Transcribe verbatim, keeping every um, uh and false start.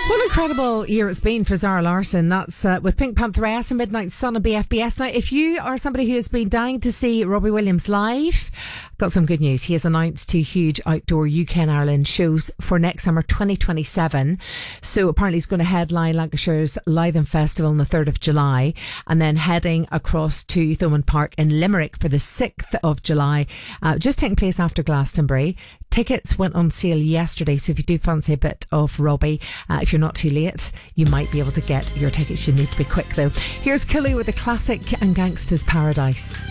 What an incredible year it's been for Zara Larsson. That's uh, with Pink Pantheress and Midnight Sun and B F B S. Now, if you are somebody who has been dying to see Robbie Williams live, got some good news. He has announced two huge outdoor U K and Ireland shows for next summer twenty twenty-seven. So apparently he's going to headline Lancashire's Lytham Festival on the third of July and then heading across to Thomond Park in Limerick for the sixth of July, uh, just taking place after Glastonbury. Tickets went on sale yesterday, so if you do fancy a bit of Robbie, uh, if you're not too late, you might be able to get your tickets. You need to be quick though. Here's Cooley with a classic and Gangsta's Paradise.